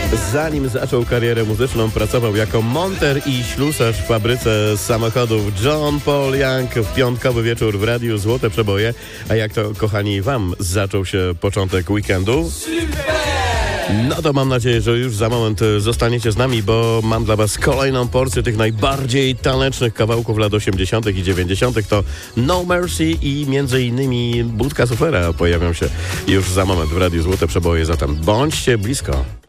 Zanim zaczął karierę muzyczną, pracował jako monter i ślusarz w fabryce samochodów. John Paul Young w piątkowy wieczór w radiu Złote Przeboje. A jak to, kochani, wam zaczął się początek weekendu? No to mam nadzieję, że już za moment zostaniecie z nami, bo mam dla was kolejną porcję tych najbardziej tanecznych kawałków lat 80. i 90. To No Mercy i między innymi Budka Suflera pojawią się już za moment w radiu Złote Przeboje, zatem bądźcie blisko.